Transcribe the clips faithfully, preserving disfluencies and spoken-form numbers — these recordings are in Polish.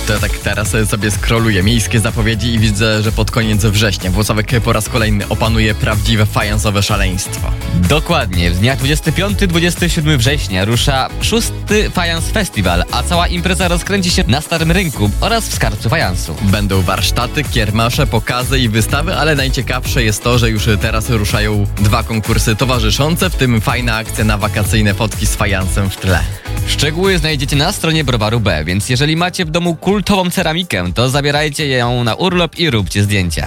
To tak teraz sobie scrolluję miejskie zapowiedzi i widzę, że pod koniec września Włocławek po raz kolejny opanuje prawdziwe fajansowe szaleństwo. Dokładnie, w dniach dwudziestego piątego do dwudziestego siódmego września rusza szósty Fajans Festiwal, a cała impreza rozkręci się na Starym Rynku oraz w Skarbcu Fajansu. Będą warsztaty, kiermasze, pokazy i wystawy, ale najciekawsze jest to, że już teraz ruszają dwa konkursy towarzyszące, w tym fajna akcja na wakacyjne fotki z fajansem w tle. Szczegóły znajdziecie na stronie Browaru B, więc jeżeli macie w domu kultową ceramikę, to zabierajcie ją na urlop i róbcie zdjęcia.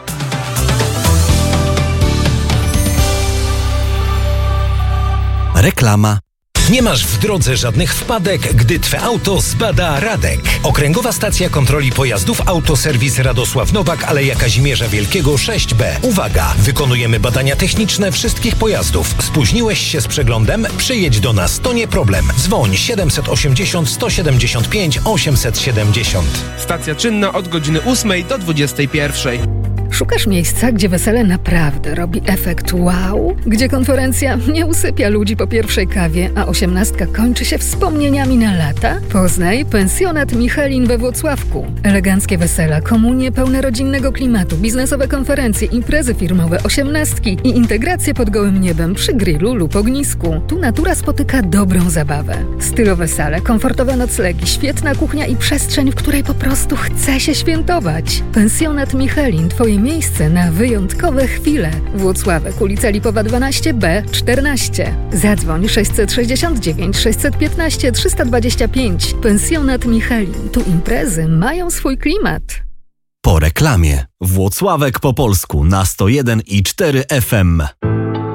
Reklama. Nie masz w drodze żadnych wpadek, gdy Twe auto zbada Radek. Okręgowa Stacja Kontroli Pojazdów Autoserwis Radosław Nowak, Aleja Kazimierza Wielkiego sześć B. Uwaga! Wykonujemy badania techniczne wszystkich pojazdów. Spóźniłeś się z przeglądem? Przyjedź do nas, to nie problem. Dzwoń siedemset osiemdziesiąt sto siedemdziesiąt pięć osiemset siedemdziesiąt. Stacja czynna od godziny ósmej do dwudziestej pierwszej. Szukasz miejsca, gdzie wesele naprawdę robi efekt wow? Gdzie konferencja nie usypia ludzi po pierwszej kawie, a osiemnastka kończy się wspomnieniami na lata? Poznaj Pensjonat Michelin we Włocławku. Eleganckie wesela, komunie pełne rodzinnego klimatu, biznesowe konferencje, imprezy firmowe, osiemnastki i integracje pod gołym niebem przy grillu lub ognisku. Tu natura spotyka dobrą zabawę. Stylowe sale, komfortowe noclegi, świetna kuchnia i przestrzeń, w której po prostu chce się świętować. Pensjonat Michelin, twoje miejsce na wyjątkowe chwile. Włocławek, ulica Lipowa dwanaście B czternaście. Zadzwoń sześćset sześćdziesiąt dziewięć sześćset piętnaście trzysta dwadzieścia pięć. Pensjonat Michelin. Tu imprezy mają swój klimat. Po reklamie. Włocławek po polsku na sto jeden i cztery F M.